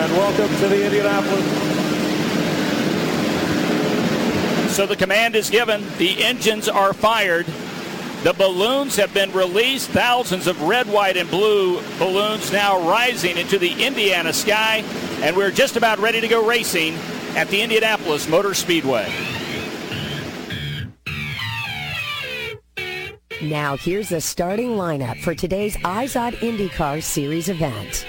and welcome to the Indianapolis. So the command is given. The engines are fired. The balloons have been released. Thousands of red, white, and blue balloons now rising into the Indiana sky. And we're just about ready to go racing at the Indianapolis Motor Speedway. Now here's the starting lineup for today's IZOD IndyCar Series event.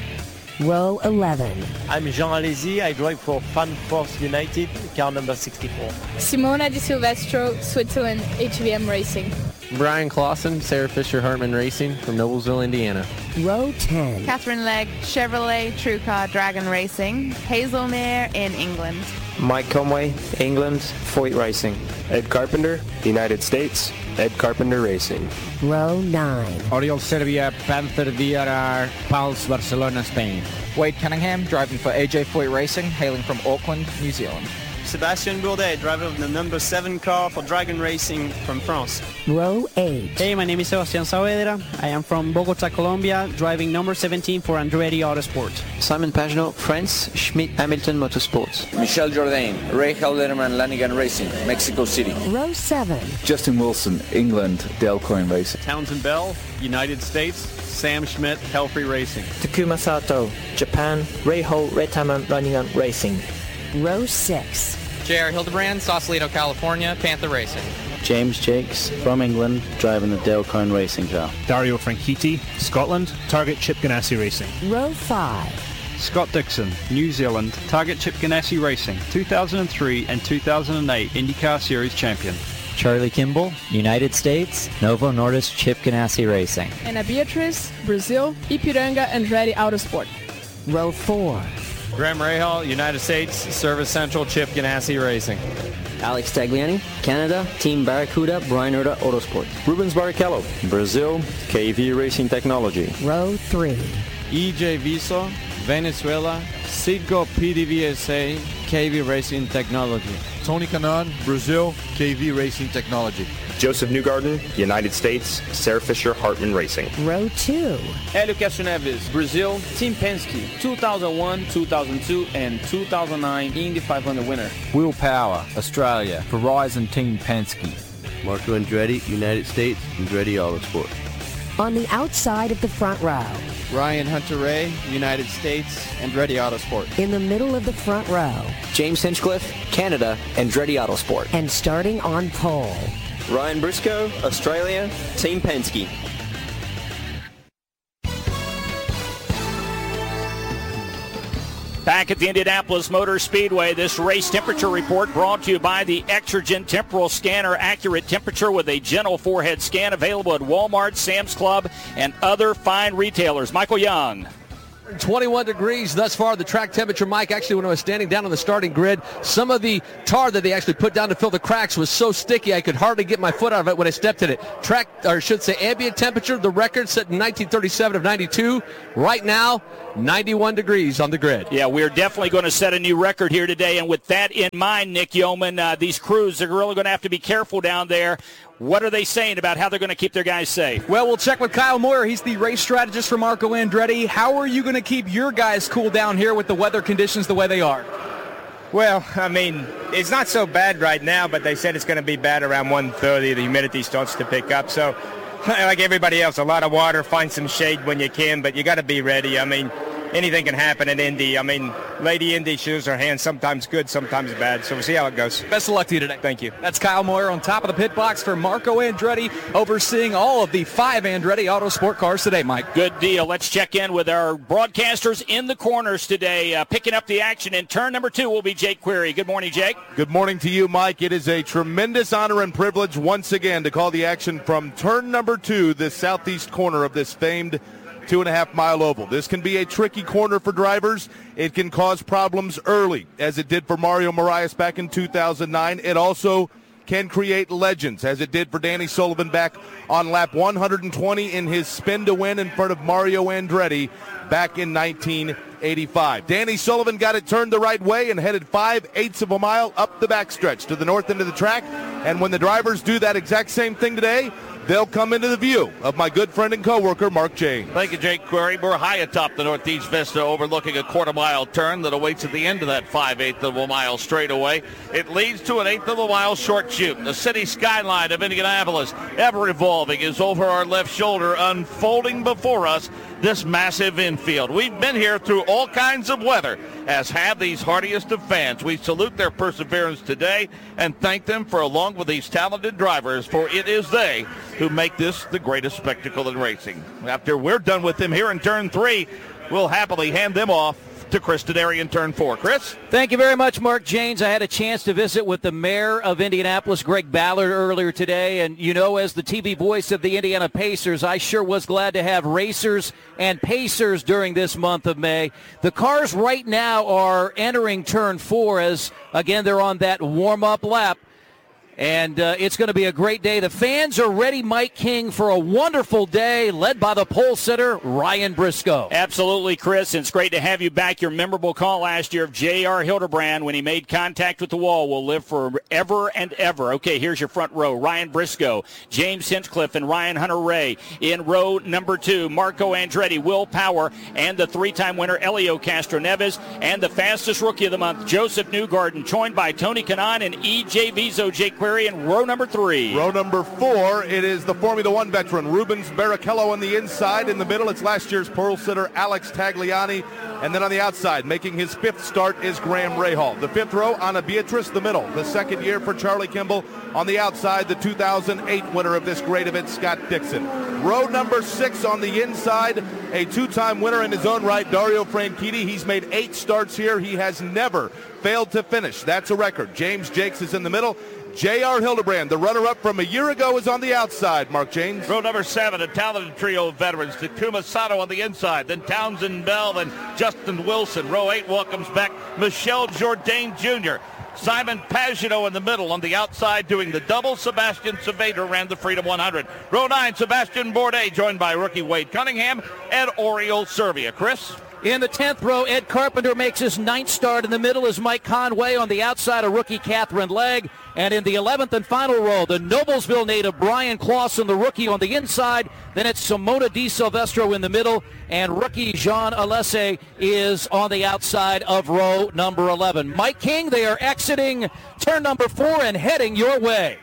Row 11. I'm Jean Alesi. I drive for Fan Force United, car number 64. Simona Di Silvestro, Switzerland, HVM Racing. Brian Clausen, Sarah Fisher Hartman Racing from Noblesville, Indiana. Row 10. Catherine Legg, Chevrolet TrueCar Dragon Racing, Hazelmere in England. Mike Conway, England, Foyt Racing. Ed Carpenter, United States, Ed Carpenter Racing. Row 9. Oriol Serbia, Panther VRR, Pals, Barcelona, Spain. Wade Cunningham, driving for AJ Foyt Racing, hailing from Auckland, New Zealand. Sebastian Bourdais, driver of the number 7 car for Dragon Racing from France. Row 8. Hey, my name is Sebastián Saavedra. I am from Bogota, Colombia, driving number 17 for Andretti Autosport. Simon Pagenaud, France, Schmidt Hamilton Motorsports. Michel Jourdain, Ray Haldeman Lanigan Racing, Mexico City. Row 7. Justin Wilson, England, Delcoin Racing. Townsend Bell, United States, Sam Schmidt, Hellfree Racing. Takuma Sato, Japan, Ray Ho, Retaman Lanigan Racing. Row 6. J.R. Hildebrand, Sausalito, California, Panther Racing. James Jakes from England, driving the Delcoin Racing car. Dario Franchitti, Scotland, Target Chip Ganassi Racing. Row 5. Scott Dixon, New Zealand, Target Chip Ganassi Racing, 2003 and 2008 IndyCar Series champion. Charlie Kimball, United States, Novo Nordisk Chip Ganassi Racing. Ana Beatriz, Brazil, Ipiranga Andretti Autosport. Row 4. Graham Rahal, United States, Service Central Chip Ganassi Racing. Alex Tagliani, Canada, Team Barracuda, Brian Erda Autosport. Rubens Barrichello, Brazil, KV Racing Technology. Row 3. EJ Viso, Venezuela, Citgo PDVSA, KV Racing Technology. Tony Canan, Brazil, KV Racing Technology. Joseph Newgarden, United States, Sarah Fisher Hartman Racing. Row 2. Hélio Castro Neves, Brazil, Team Penske, 2001, 2002, and 2009 Indy 500 winner. Will Power, Australia, Verizon Team Penske. Marco Andretti, United States, Andretti Autosport. On the outside of the front row. Ryan Hunter-Ray, United States, Andretti Autosport. In the middle of the front row. James Hinchcliffe, Canada, Andretti Autosport. And starting on pole. Ryan Briscoe, Australia, Team Penske. Back at the Indianapolis Motor Speedway, this race temperature report brought to you by the Exergen Temporal Scanner. Accurate temperature with a gentle forehead scan, available at Walmart, Sam's Club, and other fine retailers. Michael Young. 21 degrees thus far. The track temperature, Mike, actually when I was standing down on the starting grid, some of the tar that they actually put down to fill the cracks was so sticky I could hardly get my foot out of it when I stepped in it. Track, or I should say ambient temperature, the record set in 1937 of 92. Right now, 91 degrees on the grid. Yeah, we're definitely going to set a new record here today. And with that in mind, Nick Yeoman, these crews are really going to have to be careful down there. What are they saying about how they're going to keep their guys safe? Well, we'll check with Kyle Moyer. He's the race strategist for Marco Andretti. How are you going to keep your guys cool down here with the weather conditions the way they are? Well, I mean, it's not so bad right now, but they said it's going to be bad around 1:30. The humidity starts to pick up. So, like everybody else, a lot of water, find some shade when you can, but you got to be ready. I mean, anything can happen in Indy. I mean, Lady Indy shows her hand, sometimes good, sometimes bad. So we'll see how it goes. Best of luck to you today. Thank you. That's Kyle Moyer on top of the pit box for Marco Andretti, overseeing all of the 5 Andretti Autosport cars today, Mike. Good deal. Let's check in with our broadcasters in the corners today. Picking up the action in turn number 2 will be Jake Query. Good morning, Jake. Good morning to you, Mike. It is a tremendous honor and privilege once again to call the action from turn number 2, the southeast corner of this famed 2.5-mile oval. This can be a tricky corner for drivers. It can cause problems early, as it did for Mario Moraes back in 2009. It also can create legends, as it did for Danny Sullivan back on lap 120 in his spin to win in front of Mario Andretti back in 1985. Danny Sullivan got it turned the right way and headed 5/8 of a mile up the backstretch to the north end of the track. And when the drivers do that exact same thing today, they'll come into the view of my good friend and co-worker, Mark James. Thank you, Jake Query. We're high atop the Northeast Vista overlooking a quarter-mile turn that awaits at the end of that 5/8 of a mile straightaway. It leads to an 1/8 of a mile short chute. The city skyline of Indianapolis, ever evolving, is over our left shoulder, unfolding before us this massive infield. We've been here through all kinds of weather, as have these hardiest of fans. We salute their perseverance today and thank them for, along with these talented drivers, for it is they who make this the greatest spectacle in racing. After we're done with them here in Turn 3, we'll happily hand them off to Chris Denari in Turn 4. Chris? Thank you very much, Mark James. I had a chance to visit with the mayor of Indianapolis, Greg Ballard, earlier today. And, you know, as the TV voice of the Indiana Pacers, I sure was glad to have racers and pacers during this month of May. The cars right now are entering Turn 4 as, again, they're on that warm-up lap. And it's going to be a great day. The fans are ready, Mike King, for a wonderful day, led by the pole sitter, Ryan Briscoe. Absolutely, Chris. It's great to have you back. Your memorable call last year of J.R. Hildebrand when he made contact with the wall will live forever and ever. Okay, here's your front row. Ryan Briscoe, James Hinchcliffe, and Ryan Hunter-Reay. In row number 2, Marco Andretti, Will Power, and the 3-time winner, Elio Castroneves, and the fastest rookie of the month, Joseph Newgarden, joined by Tony Kanaan and E.J. Viso, Jake in row number 3. Row number 4, it is the Formula One veteran, Rubens Barrichello on the inside. In the middle, it's last year's pole sitter, Alex Tagliani. And then on the outside, making his 5th start, is Graham Rahal. The 5th row, Anna Beatrice, the middle. The 2nd year for Charlie Kimball. On the outside, the 2008 winner of this great event, Scott Dixon. Row number 6 on the inside, a 2-time winner in his own right, Dario Franchitti. He's made 8 starts here. He has never failed to finish. That's a record. James Jakes is in the middle. J.R. Hildebrand, the runner-up from a year ago, is on the outside, Mark James. Row number 7, a talented trio of veterans. Takuma Sato on the inside, then Townsend Bell, then Justin Wilson. Row 8 welcomes back Michel Jourdain Jr. Simon Pagenaud in the middle. On the outside doing the double, Sebastian Saavedra ran the Freedom 100. Row 9, Sebastian Bourdais, joined by rookie Wade Cunningham and Oriol Servia. Chris? In the 10th row, Ed Carpenter makes his 9th start. In the middle is Mike Conway. On the outside, a rookie Catherine Legg. And in the 11th and final row, the Noblesville native Brian Clausen, the rookie, on the inside. Then it's Simona Di Silvestro in the middle. And rookie Jean Alesi is on the outside of row number 11. Mike King, they are exiting turn number 4 and heading your way.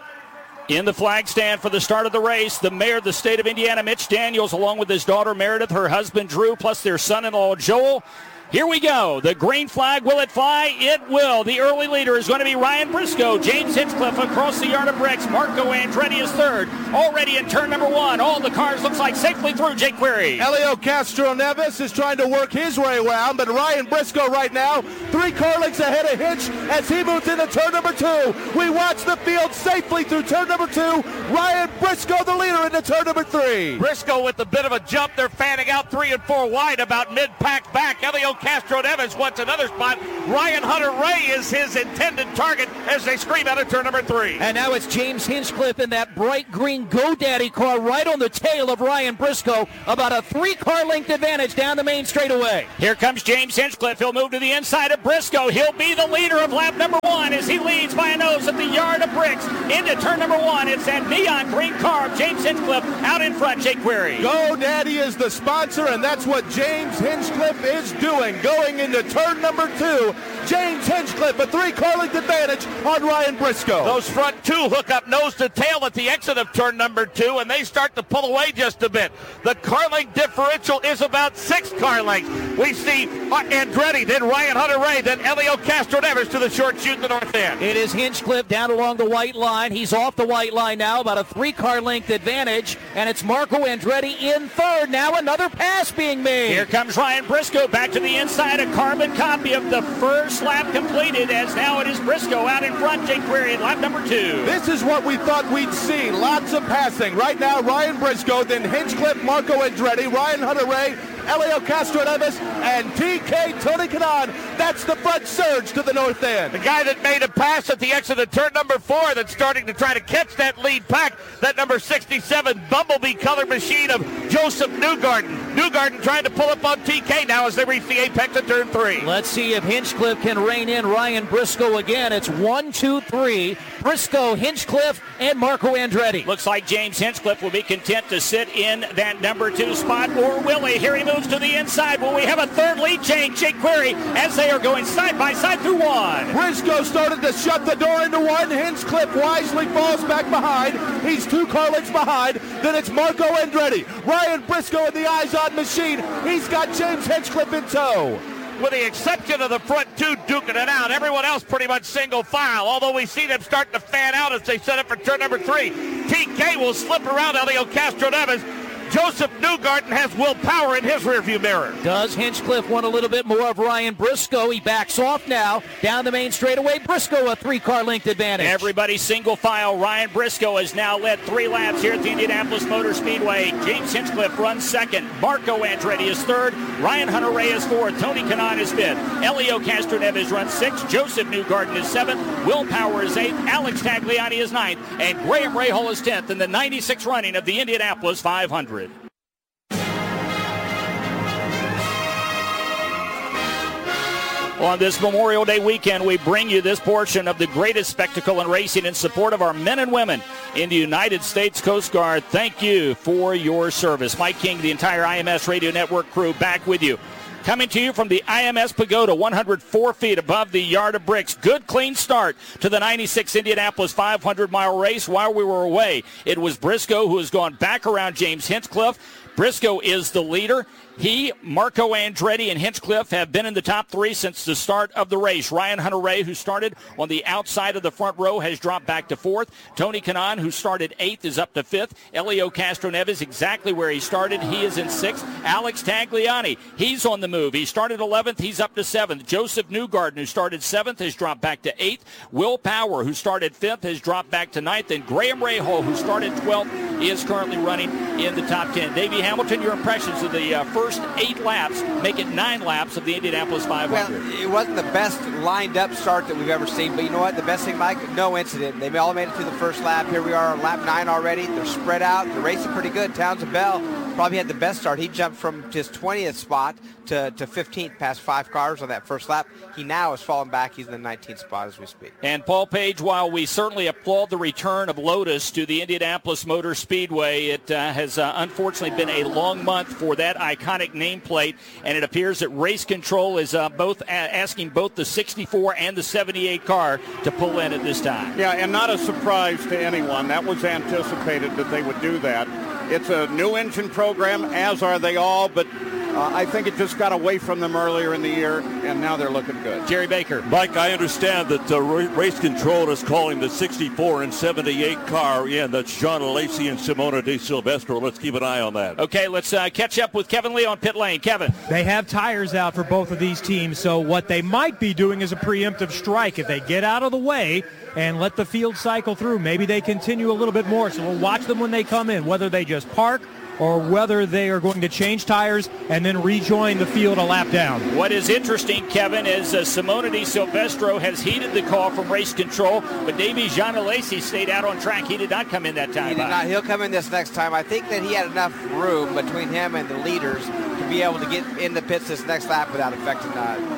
In the flag stand for the start of the race, the mayor of the state of Indiana, Mitch Daniels, along with his daughter Meredith, her husband Drew, plus their son-in-law Joel. Here we go. The green flag, will it fly? It will. The early leader is going to be Ryan Briscoe. James Hinchcliffe across the yard of bricks. Marco Andretti is 3rd. Already in turn number 1. All the cars looks like safely through. Jake Query. Elio Castroneves is trying to work his way around, but Ryan Briscoe right now, 3 car lengths ahead of Hinch as he moves into turn number 2. We watch the field safely through turn number 2. Ryan Briscoe, the leader, into turn number 3. Briscoe with a bit of a jump. They're fanning out 3 and 4 wide, about mid-pack back. Elio Castroneves wants another spot. Ryan Hunter-Reay is his intended target as they scream out of turn number 3. And now it's James Hinchcliffe in that bright green GoDaddy car right on the tail of Ryan Briscoe. About a 3-car length advantage down the main straightaway. Here comes James Hinchcliffe. He'll move to the inside of Briscoe. He'll be the leader of lap number 1 as he leads by a nose at the yard of bricks into turn number 1. It's that neon green car of James Hinchcliffe out in front. Jake Query. GoDaddy is the sponsor, and that's what James Hinchcliffe is doing. Going into turn number 2, James Hinchcliffe, a 3-car length advantage on Ryan Briscoe. Those front 2 hook up nose to tail at the exit of turn number 2, and they start to pull away just a bit. The car length differential is about 6 car lengths. We see Andretti, then Ryan Hunter-Reay, then Elio Castroneves to the short chute in the north end. It is Hinchcliffe down along the white line. He's off the white line now, about a 3-car length advantage, and it's Marco Andretti in 3rd. Now another pass being made. Here comes Ryan Briscoe back to the inside, a carbon copy of the first lap completed, as now it is Briscoe out in front. Jake Query at lap number 2. This is what we thought we'd see. Lots of passing. Right now, Ryan Briscoe, then Hinchcliffe, Marco Andretti, Ryan Hunter-Reay, Elio Castroneves, and TK Tony Kanaan That's the front surge to the north end. The guy that made a pass at the exit of turn number 4 that's starting to try to catch that lead pack, that number 67 Bumblebee color machine of Joseph Newgarden. Newgarden trying to pull up on TK now as they reach the apex of turn 3. Let's see if Hinchcliffe can rein in Ryan Briscoe again. It's 1, 2, 3. Briscoe, Hinchcliffe, and Marco Andretti. Looks like James Hinchcliffe will be content to sit in that number 2 spot, or will he? Here he moves to the inside. Will we have a third lead change? Jake Query, as they are going side by side through 1. Briscoe started to shut the door into 1. Hinchcliffe wisely falls back behind. He's 2 car lengths behind. Then it's Marco Andretti. Ryan Briscoe in the eyes-on machine. He's got James Hinchcliffe in tow. With the exception of the front 2 duking it out, everyone else pretty much single file, although we see them starting to fan out as they set up for turn number 3. TK will slip around Elio Castroneves. Joseph Newgarden has Will Power in his rearview mirror. Does Hinchcliffe want a little bit more of Ryan Briscoe? He backs off now. Down the main straightaway, Briscoe a 3-car length advantage. Everybody single file. Ryan Briscoe has now led 3 laps here at the Indianapolis Motor Speedway. James Hinchcliffe runs second. Marco Andretti is third. Ryan Hunter-Reay is fourth. Tony Kanaan is fifth. Elio Castroneves runs sixth. Joseph Newgarden is seventh. Will Power is eighth. Alex Tagliani is ninth. And Graham Rahal is 10th in the 96th running of the Indianapolis 500. On this Memorial Day weekend, we bring you this portion of the greatest spectacle in racing in support of our men and women in the United States Coast Guard. Thank you for your service. Mike King, the entire IMS Radio Network crew, back with you. Coming to you from the IMS Pagoda, 104 feet above the Yard of Bricks. Good, clean start to the 96 Indianapolis 500-mile race. While we were away, it was Briscoe who has gone back around James Hinchcliffe. Briscoe is the leader. He, Marco Andretti, and Hinchcliffe have been in the top 3 since the start of the race. Ryan Hunter-Reay, who started on the outside of the front row, has dropped back to 4th. Tony Kanaan, who started 8th, is up to 5th. Elio Castroneves, exactly where he started. He is in 6th. Alex Tagliani, he's on the move. He started 11th. He's up to 7th. Joseph Newgarden, who started 7th, has dropped back to 8th. Will Power, who started 5th, has dropped back to 9th. And Graham Rahal, who started 12th, is currently running in the top 10. Davey Hamilton, your impressions of the first 8 laps, make it 9 laps of the Indianapolis 500. Well, it wasn't the best lined-up start that we've ever seen, but you know what? The best thing, Mike, no incident. They all made it to the first lap. Here we are on lap 9 already. They're spread out. They're racing pretty good. Townsend Bell probably had the best start. He jumped from his 20th spot to 15th past 5 cars on that first lap. He now has fallen back. He's in the 19th spot as we speak. And Paul Page, while we certainly applaud the return of Lotus to the Indianapolis Motor Speedway, it has unfortunately been a long month for that iconic nameplate, and it appears that Race Control is asking both the 64 and the 78 car to pull in at this time. Yeah, and not a surprise to anyone. That was anticipated that they would do that. It's a new engine program, as are they all, but I think it just got away from them earlier in the year, and now they're looking good. Jerry Baker. Mike, I understand that Race Control is calling the 64 and 78 car. Yeah, that's John Alesi and Simona De Silvestro. Let's keep an eye on that. Okay, let's catch up with Kevin Lee on pit lane. Kevin. They have tires out for both of these teams, so what they might be doing is a preemptive strike. If they get out of the way and let the field cycle through, maybe they continue a little bit more. So we'll watch them when they come in, whether they just park or whether they are going to change tires and then rejoin the field a lap down. What is interesting, Kevin, is Simona De Silvestro has heeded the call from Race Control, but Davey Jean Alesi stayed out on track. He did not come in that time. He did not. He'll come in this next time. I think that he had enough room between him and the leaders to be able to get in the pits this next lap without affecting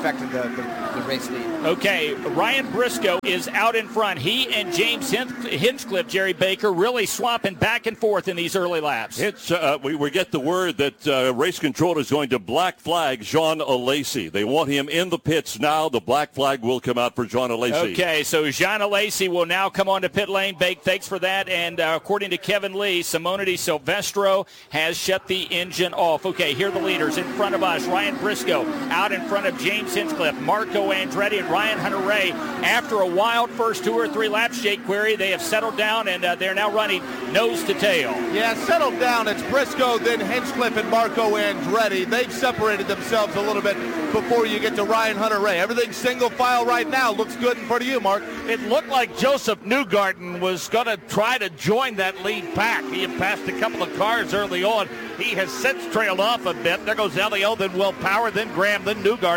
the race lead. Okay, Ryan Briscoe is out in front. He and James Hinchcliffe, Jerry Baker, really swapping back and forth in these early laps. It's we get the word that Race Control is going to black flag Jean Alesi. They want him in the pits now. The black flag will come out for Jean Alesi. Okay, so Jean Alesi will now come on to pit lane. Bake, thanks for that. And according to Kevin Lee, Simona De Silvestro has shut the engine off. Okay, here are the leaders in front of us. Ryan Briscoe out in front of James Hinchcliffe, Marco Andretti, and Ryan Hunter-Reay. After a wild first 2 or 3 laps, Jake Query, they have settled down, and they're now running nose to tail. Yeah, settled down. It's Briscoe, then Hinchcliffe, and Marco Andretti. They've separated themselves a little bit before you get to Ryan Hunter-Reay. Everything's single file right now. Looks good in front of you, Mark. It looked like Joseph Newgarden was going to try to join that lead pack. He had passed a couple of cars early on. He has since trailed off a bit. There goes Elio, then Will Power, then Graham, then Newgarden.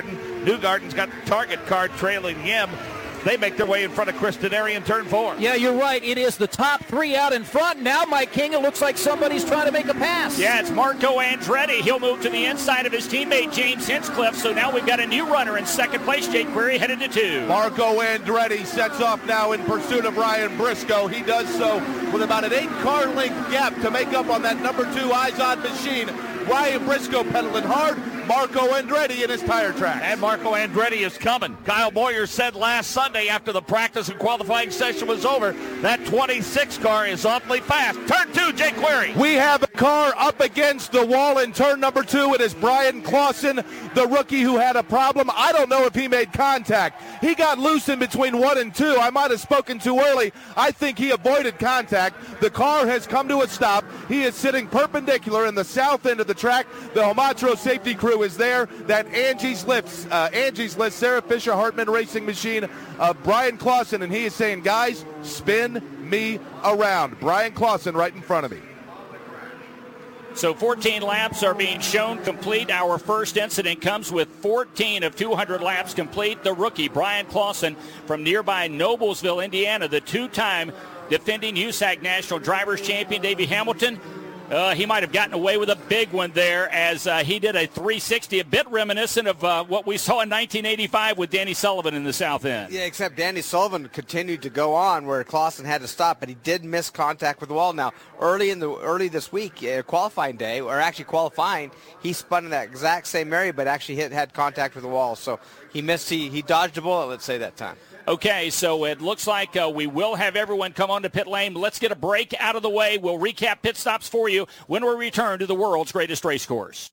Newgarden's got the target card trailing him. They make their way in front of Chris Denari in turn 4. Yeah, you're right. It is the top 3 out in front. Now, Mike King, it looks like somebody's trying to make a pass. Yeah, it's Marco Andretti. He'll move to the inside of his teammate, James Hinchcliffe. So now we've got a new runner in second place, Jake Query, headed to 2. Marco Andretti sets off now in pursuit of Ryan Briscoe. He does so with about an 8-car length gap to make up on that number 2 Izod machine. Ryan Briscoe pedaling hard. Marco Andretti in his tire tracks. And Marco Andretti is coming. Kyle Moyer said last Sunday after the practice and qualifying session was over, that 26 car is awfully fast. Turn 2, Jake Query. We have a car up against the wall in turn number 2. It is Brian Clausen, the rookie who had a problem. I don't know if he made contact. He got loose in between 1 and 2. I might have spoken too early. I think he avoided contact. The car has come to a stop. He is sitting perpendicular in the south end of the track. The Homatro safety crew is there. That Angie's List, Sarah Fisher Hartman Racing Machine, Brian Clausen, and he is saying, guys, spin me around. Brian Clausen right in front of me. So 14 laps are being shown complete. Our first incident comes with 14 of 200 laps complete. The rookie, Brian Clausen, from nearby Noblesville, Indiana, the 2-time defending USAC National Drivers Champion, Davey Hamilton. He might have gotten away with a big one there as he did a 360, a bit reminiscent of what we saw in 1985 with Danny Sullivan in the South End. Yeah, except Danny Sullivan continued to go on where Clausen had to stop, but he did miss contact with the wall. Now, early this week, qualifying day, or actually qualifying, he spun in that exact same area, but actually had contact with the wall. So he missed. He dodged a bullet, let's say, that time. Okay, so it looks like we will have everyone come onto pit lane. Let's get a break out of the way. We'll recap pit stops for you when we return to the world's greatest race course.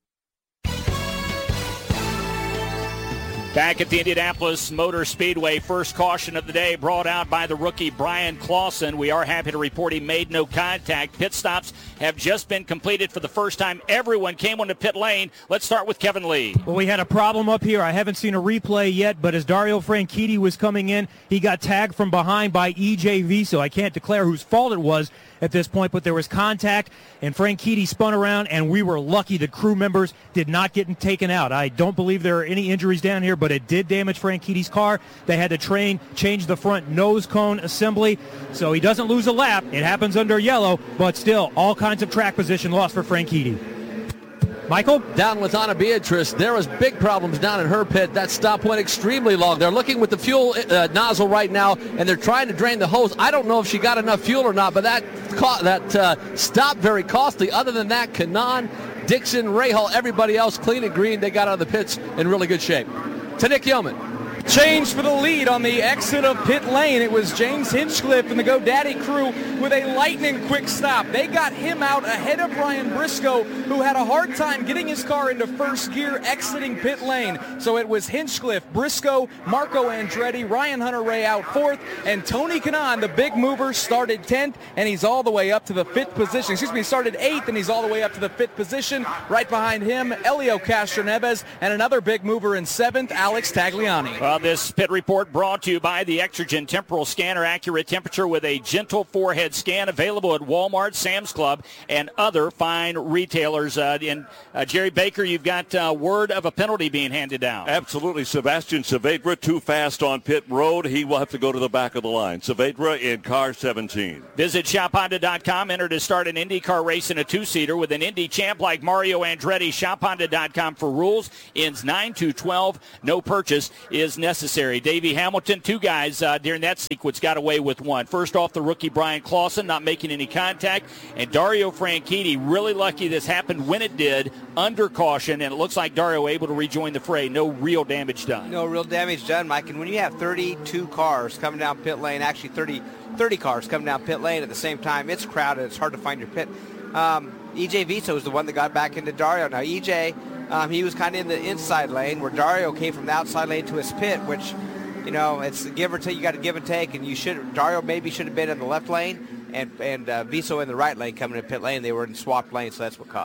Back at the Indianapolis Motor Speedway, first caution of the day brought out by the rookie Brian Clausen. We are happy to report he made no contact. Pit stops have just been completed for the first time. Everyone came onto pit lane. Let's start with Kevin Lee. Well, we had a problem up here. I haven't seen a replay yet, but as Dario Franchitti was coming in, he got tagged from behind by E.J. Viso. I can't declare whose fault it was at this point, but there was contact, and Franchitti spun around, and we were lucky the crew members did not get taken out. I don't believe there are any injuries down here, but it did damage Franchitti's car. They had to change the front nose cone assembly, so he doesn't lose a lap. It happens under yellow, but still, all kinds of track position lost for Franchitti. Michael? Down with Anna Beatrice. There was big problems down in her pit. That stop went extremely long. They're looking with the fuel nozzle right now, and they're trying to drain the hose. I don't know if she got enough fuel or not, but that stop very costly. Other than that, Kanaan, Dixon, Rahal, everybody else clean and green. They got out of the pits in really good shape. To Nick Yeoman. Change for the lead on the exit of pit lane. It was James Hinchcliffe and the GoDaddy crew with a lightning quick stop. They got him out ahead of Ryan Briscoe, who had a hard time getting his car into first gear exiting pit lane. So it was Hinchcliffe, Briscoe, Marco Andretti, Ryan Hunter-Ray out 4th, and Tony Kanaan, the big mover, started 10th, and he's all the way up to the 5th position. He started 8th, and he's all the way up to the 5th position. Right behind him, Elio Castroneves, and another big mover in 7th, Alex Tagliani. Well, this pit report brought to you by the Exergen Temporal Scanner, accurate temperature with a gentle forehead scan, available at Walmart, Sam's Club, and other fine retailers. Jerry Baker, you've got word of a penalty being handed down. Absolutely. Sebastian Saavedra, too fast on pit road. He will have to go to the back of the line. Saavedra in car 17. Visit ShopHonda.com. Enter to start an IndyCar race in a 2-seater with an Indy champ like Mario Andretti. ShopHonda.com for rules. Ends 9-12. No purchase is necessary. Davey Hamilton, 2 guys during that sequence got away with 1. First off, the rookie Brian Clausen not making any contact, and Dario Franchitti, really lucky this happened when it did, under caution, and it looks like Dario able to rejoin the fray. No real damage done. No real damage done, Mike, and when you have 32 cars coming down pit lane, actually 30 cars coming down pit lane at the same time, it's crowded. It's hard to find your pit. E.J. Viso is the one that got back into Dario. Now, E.J., he was kind of in the inside lane where Dario came from the outside lane to his pit, which, you know, it's give or take. You got to give and take, and Dario maybe should have been in the left lane, and Viso in the right lane coming in pit lane. They were in swapped lanes, so that's what caused it.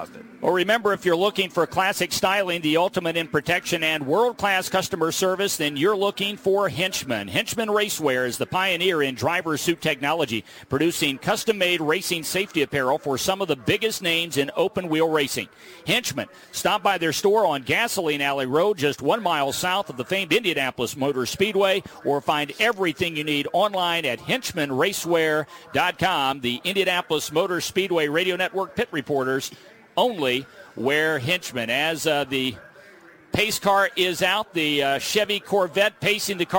Well, remember, if you're looking for classic styling, the ultimate in protection, and world-class customer service, then you're looking for Henchman. Henchman Racewear is the pioneer in driver suit technology, producing custom-made racing safety apparel for some of the biggest names in open-wheel racing. Henchman, stop by their store on Gasoline Alley Road, just 1 mile south of the famed Indianapolis Motor Speedway, or find everything you need online at henchmanracewear.com. The Indianapolis Motor Speedway Radio Network pit reporters only wear Henchman. As the pace car is out, the Chevy Corvette pacing the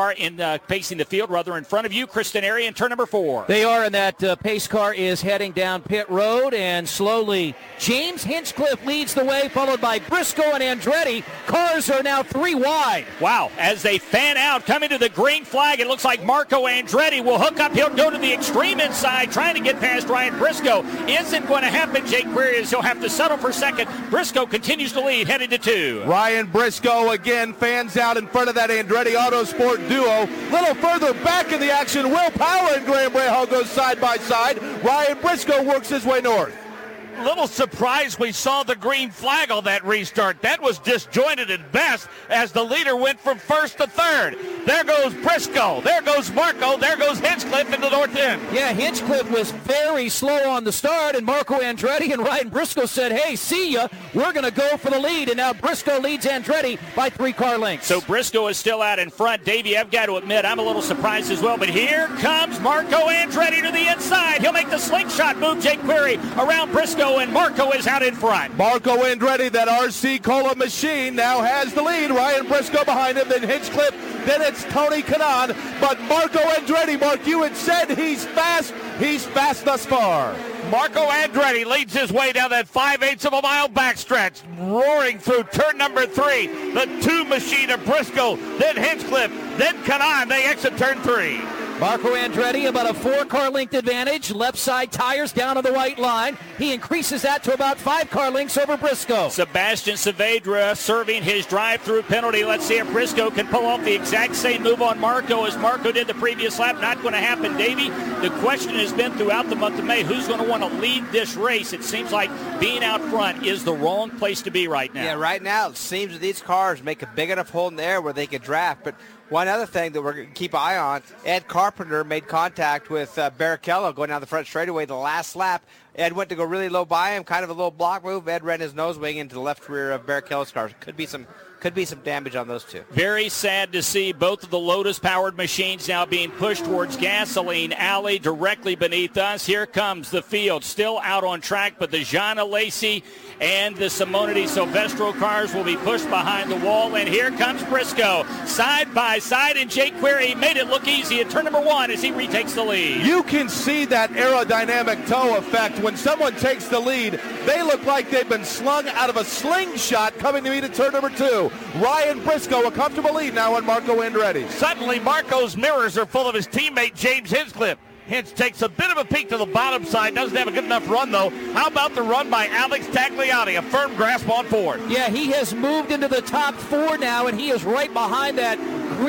field in front of you. Kristen Airy in turn number 4. They are, and that pace car is heading down pit road, and slowly James Hinchcliffe leads the way, followed by Briscoe and Andretti. Cars are now 3 wide. Wow, as they fan out, coming to the green flag, it looks like Marco Andretti will hook up. He'll go to the extreme inside, trying to get past Ryan Briscoe. Isn't going to happen, Jake Query, as he'll have to settle for second. Briscoe continues to lead, headed to 2. Ryan Briscoe again fans out in front of that Andretti Autosport duo. Little further back in the action, Will Power and Graham Rahal go side by side. Ryan Briscoe works his way north. Little surprised we saw the green flag on that restart. That was disjointed at best as the leader went from first to third. There goes Briscoe. There goes Marco. There goes Hinchcliffe in the north end. Yeah, Hinchcliffe was very slow on the start, and Marco Andretti and Ryan Briscoe said, hey, see ya. We're going to go for the lead, and now Briscoe leads Andretti by 3 car lengths. So Briscoe is still out in front. Davey, I've got to admit, I'm a little surprised as well, but here comes Marco Andretti to the inside. He'll make the slingshot move, Jake Query, around Briscoe, and Marco is out in front. Marco Andretti, that RC Cola machine, now has the lead. Ryan Briscoe behind him, then Hinchcliffe, then it's Tony Kanaan. But Marco Andretti, Mark, you had said he's fast. He's fast thus far. Marco Andretti leads his way down that 5/8 of a mile backstretch, roaring through turn number 3. The 2 machine of Briscoe, then Hinchcliffe, then Kanaan. They exit turn 3. Marco Andretti about a 4 car length advantage. Left side tires down on the white line. He increases that to about 5 car lengths over Briscoe. Sebastian Saavedra serving his drive-through penalty. Let's see if Briscoe can pull off the exact same move on Marco as Marco did the previous lap. Not going to happen, Davey. The question has been throughout the month of May, who's going to want to lead this race? It seems like being out front is the wrong place to be right now. Yeah, right now it seems that these cars make a big enough hole in the air where they could draft, but one other thing that we're going to keep an eye on, Ed Carpenter made contact with Barrichello going down the front straightaway the last lap. Ed went to go really low by him, kind of a little block move. Ed ran his nose wing into the left rear of Barrichello's car. Could be some damage on those 2. Very sad to see both of the Lotus-powered machines now being pushed towards Gasoline Alley directly beneath us. Here comes the field, still out on track, but the Jean Alesi and the Simonity Silvestro cars will be pushed behind the wall, and here comes Briscoe, side by side, and Jake Query made it look easy at turn number 1 as he retakes the lead. You can see that aerodynamic toe effect. When someone takes the lead, they look like they've been slung out of a slingshot coming to meet at turn number 2. Ryan Briscoe, a comfortable lead now on Marco Andretti. Suddenly, Marco's mirrors are full of his teammate, James Hinchcliffe. Hinch takes a bit of a peek to the bottom side. Doesn't have a good enough run, though. How about the run by Alex Tagliani? A firm grasp on 4. Yeah, he has moved into the top 4 now, and he is right behind that green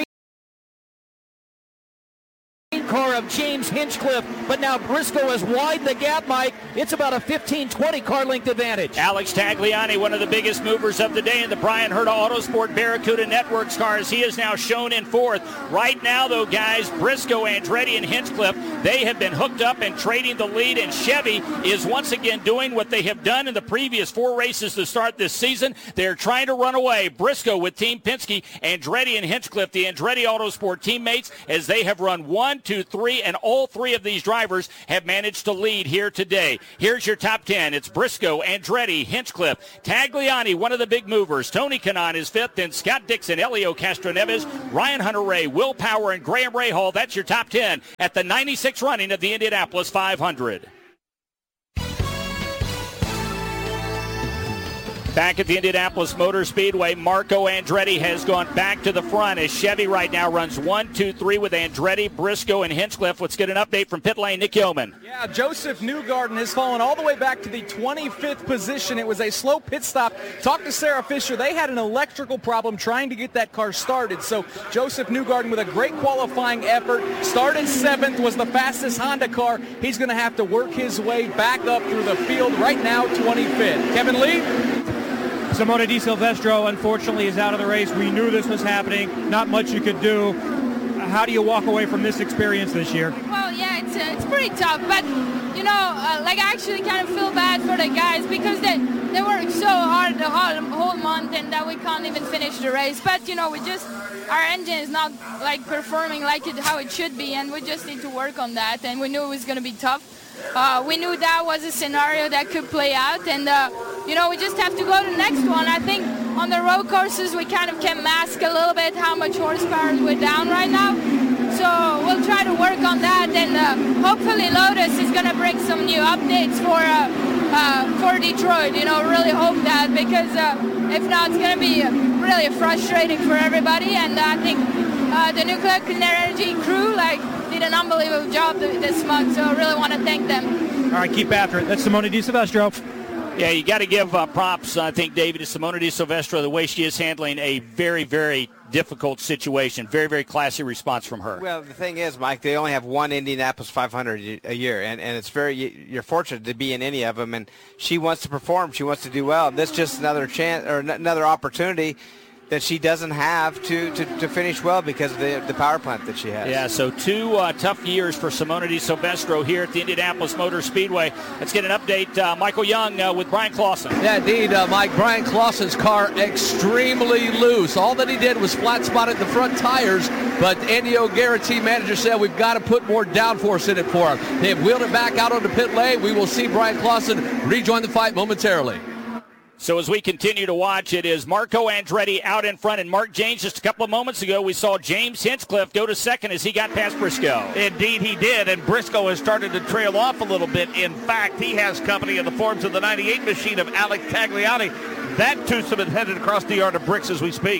car of James Hinchcliffe, but now Briscoe has widened the gap, Mike. It's about a 15-20 car length advantage. Alex Tagliani, one of the biggest movers of the day in the Brian Herta Autosport Barracuda Networks cars. He is now shown in 4th. Right now, though, guys, Briscoe, Andretti, and Hinchcliffe, they have been hooked up and trading the lead, and Chevy is once again doing what they have done in the previous 4 races to start this season. They're trying to run away. Briscoe with Team Penske, Andretti, and Hinchcliffe, the Andretti Autosport teammates, as they have run 1, 2, 3, and all 3 of these drivers have managed to lead here today. Here's your top 10. It's Briscoe, Andretti, Hinchcliffe, Tagliani, one of the big movers. Tony Kanaan is 5th, then Scott Dixon, Elio Castroneves, Ryan Hunter-Reay, Will Power, and Graham Rahal. That's your top 10 at the 96th running of the Indianapolis 500. Back at the Indianapolis Motor Speedway, Marco Andretti has gone back to the front as Chevy right now runs 1, 2, 3 with Andretti, Briscoe, and Hinchcliffe. Let's get an update from pit lane. Nick Yeoman. Yeah, Joseph Newgarden has fallen all the way back to the 25th position. It was a slow pit stop. Talked to Sarah Fisher. They had an electrical problem trying to get that car started. So Joseph Newgarden with a great qualifying effort. Started 7th, was the fastest Honda car. He's going to have to work his way back up through the field. Right now, 25th. Kevin Lee? Simona Di Silvestro, unfortunately, is out of the race. We knew this was happening. Not much you could do. How do you walk away from this experience this year? Well, yeah, it's pretty tough. But, you know, I actually kind of feel bad for the guys because they worked so hard the whole month and that we can't even finish the race. But, you know, our engine is not, performing how it should be, and we just need to work on that. And we knew it was going to be tough. We knew that was a scenario that could play out, and we just have to go to the next one. I think on the road courses we kind of can mask a little bit how much horsepower we're down right now, so we'll try to work on that, and hopefully Lotus is going to bring some new updates for Detroit. Really hope that, because if not, it's going to be really frustrating for everybody, and I think the Nuclear Clean Energy crew did an unbelievable job this month, so I really want to thank them. All right, keep after it. That's Simona Di Silvestro. Yeah, you got to give props, I think, David, to Simona Di Silvestro, the way she is handling a very, very difficult situation. Very, very classy response from her. Well, the thing is, Mike, they only have one Indianapolis 500 a year, and it's you're fortunate to be in any of them, and she wants to perform. She wants to do well. This is just another chance or another opportunity that she doesn't have to finish well because of the power plant that she has. Yeah, so 2 tough years for Simona Di Silvestro here at the Indianapolis Motor Speedway. Let's get an update. Michael Young with Brian Clausen. Yeah, indeed, Mike. Brian Clausen's car extremely loose. All that he did was flat spotted the front tires, but Andy O'Gara, team manager, said we've got to put more downforce in it for him. They have wheeled it back out onto pit lane. We will see Brian Clausen rejoin the fight momentarily. So as we continue to watch, it is Marco Andretti out in front, and Mark James. Just a couple of moments ago, we saw James Hinchcliffe go to second as he got past Briscoe. Indeed he did, and Briscoe has started to trail off a little bit. In fact, he has company in the forms of the 98 machine of Alex Tagliani. That twosome is headed across the yard of bricks as we speak.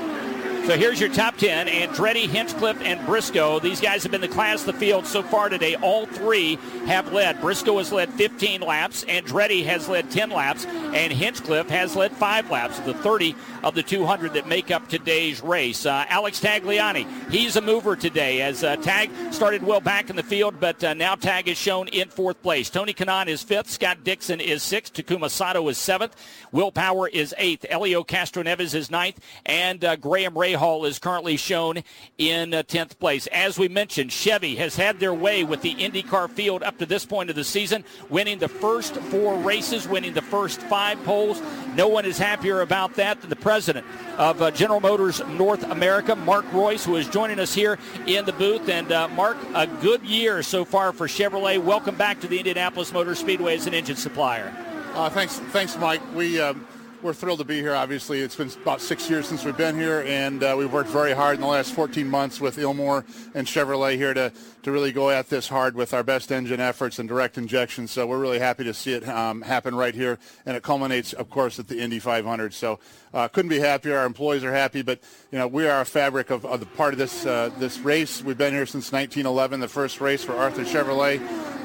So here's your top 10, Andretti, Hinchcliffe, and Briscoe. These guys have been the class of the field so far today. All 3 have led. Briscoe has led 15 laps, Andretti has led 10 laps, and Hinchcliffe has led 5 laps of the 30 of the 200 that make up today's race. Alex Tagliani, he's a mover today as Tag started well back in the field, but now Tag is shown in 4th place. Tony Kanaan is 5th, Scott Dixon is 6th, Takuma Sato is 7th, Will Power is 8th, Elio Castroneves is 9th, and Graham Rahal is currently shown in 10th place. As we mentioned, Chevy has had their way with the IndyCar field up to this point of the season, winning the first 4 races, winning the first 5 poles. No one is happier about that than the president of General Motors North America, Mark Royce, who is joining us here in the booth. And Mark, a good year so far for Chevrolet. Welcome back to the Indianapolis Motor Speedway as an engine supplier. Thanks, Mike. We're thrilled to be here, obviously. It's been about 6 years since we've been here, and we've worked very hard in the last 14 months with Ilmor and Chevrolet here to really go at this hard with our best engine efforts and direct injection. So we're really happy to see it happen right here, and it culminates, of course, at the Indy 500. So couldn't be happier. Our employees are happy, but we are a fabric of the part of this race. We've been here since 1911, the first race for Arthur Chevrolet.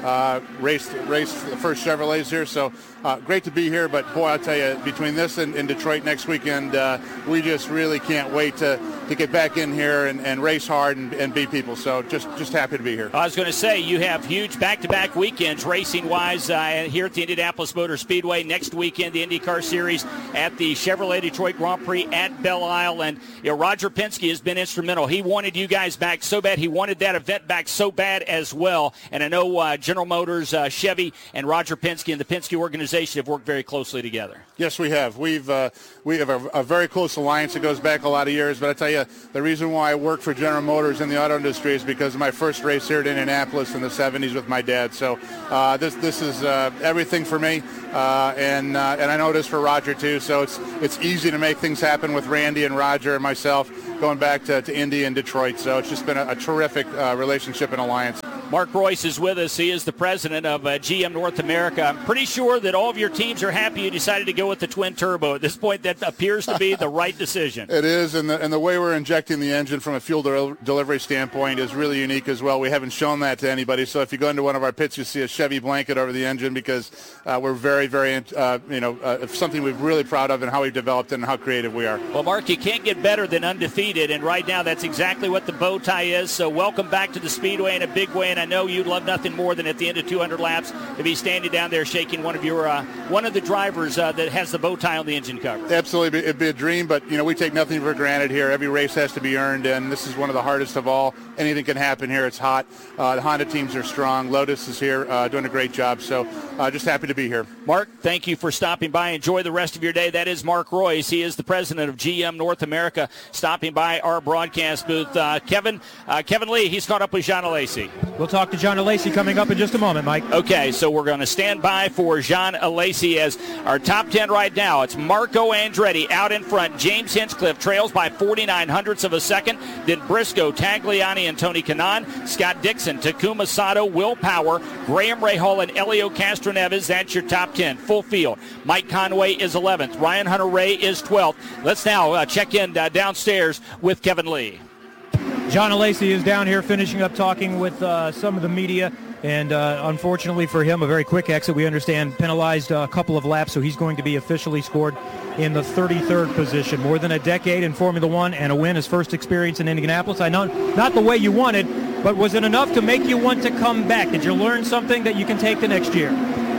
Raced the first Chevrolets here, so great to be here. But boy, I'll tell you, between this and Detroit next weekend, we just really can't wait to get back in here and race hard and beat people. So just happy to be here. I was going to say, you have huge back-to-back weekends racing-wise here at the Indianapolis Motor Speedway. Next weekend, the IndyCar Series at the Chevrolet Detroit Grand Prix at Belle Isle. And Roger Penske has been instrumental. He wanted you guys back so bad. He wanted that event back so bad as well. And I know General Motors, Chevy, and Roger Penske and the Penske organization have worked very closely together. Yes, we have. We have a very close alliance that goes back a lot of years. But I tell you, the reason why I work for General Motors in the auto industry is because of my first race here at Indianapolis in the 70s with my dad. So this is everything for me, and I know it is for Roger too. So it's easy to make things happen with Randy and Roger and myself going back to Indy and Detroit. So it's just been a terrific relationship and alliance. Mark Royce is with us. He is the president of GM North America. I'm pretty sure that all of your teams are happy you decided to go with the twin turbo. At this point, that appears to be the right decision. It is, and the way we're injecting the engine from a fuel delivery standpoint is really unique as well. We haven't shown that to anybody. So if you go into one of our pits, you see a Chevy blanket over the engine because we're very, very, something we're really proud of and how we've developed it and how creative we are. Well, Mark, you can't get better than undefeated, and right now that's exactly what the bow tie is. So welcome back to the Speedway in a big way, and I know you'd love nothing more than at the end of 200 laps to be standing down there shaking one of the drivers that has the bow tie on the engine cover. Absolutely, it'd be a dream, but we take nothing for granted here. Every race has to be earned, and this is one of the hardest of all. Anything can happen here. It's hot. The Honda teams are strong. Lotus is here doing a great job, so just happy to be here. Mark, thank you for stopping by. Enjoy the rest of your day. That is Mark Royce. He is the president of GM North America, stopping by our broadcast booth. Kevin Lee, he's caught up with Jean Alesi. We'll talk to Jean Alesi coming up in just a moment, Mike. Okay, so we're going to stand by for Jean Alesi as our top 10 right now. It's Marco Andretti out in front. James Hinchcliffe trails by 49 hundredths of a second. Then Briscoe, Tagliani, and Tony Kanaan. Scott Dixon, Takuma Sato, Will Power, Graham Rahal, and Elio Castroneves. That's your top 10. Full field. Mike Conway is 11th. Ryan Hunter-Reay is 12th. Let's now check in downstairs with Kevin Lee. Jean Alesi is down here finishing up talking with some of the media. And unfortunately for him, a very quick exit. We understand penalized a couple of laps, so he's going to be officially scored in the 33rd position. More than a decade in Formula One and a win, his first experience in Indianapolis. I know not the way you wanted, but was it enough to make you want to come back? Did you learn something that you can take the next year?